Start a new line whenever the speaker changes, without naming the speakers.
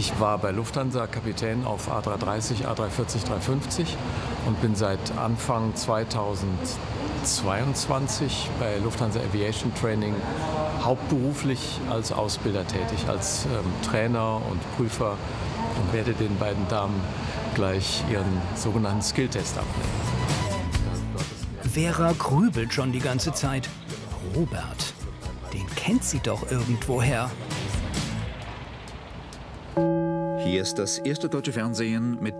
Ich war bei Lufthansa Kapitän auf A330, A340, 350 und bin seit Anfang 2022 bei Lufthansa Aviation Training hauptberuflich als Ausbilder tätig, als Trainer und Prüfer, und werde den beiden Damen gleich ihren sogenannten Skilltest abnehmen.
Vera grübelt schon die ganze Zeit. Robert, den kennt sie doch irgendwoher.
Hier ist das erste deutsche Fernsehen mit